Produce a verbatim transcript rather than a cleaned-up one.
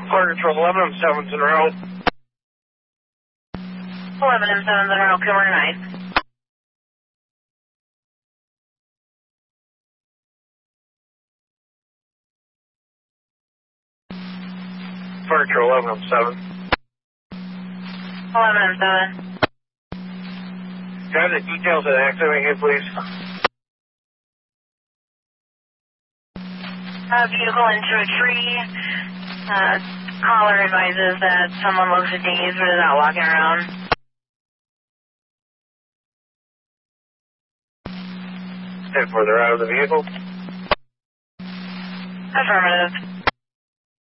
Quarter to eleven, I'm seventh in a row. eleven and seventh in a row, Kilmer nine. Quarter to eleven, I'm seven. eleven and seven. Can I have the details of the accident here, please? A vehicle into a tree. Uh, caller advises that someone looks dazed but is out walking around. Step further out of the vehicle. Affirmative.